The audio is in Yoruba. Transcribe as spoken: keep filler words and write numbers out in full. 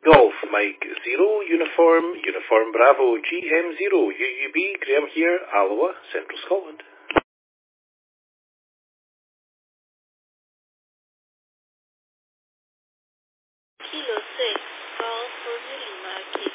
Golf Mike Zero, Uniform, Uniform Bravo, G M Zero, U U B, Graham here, Alloa, Central Scotland. Kilo six, Golf for Lima,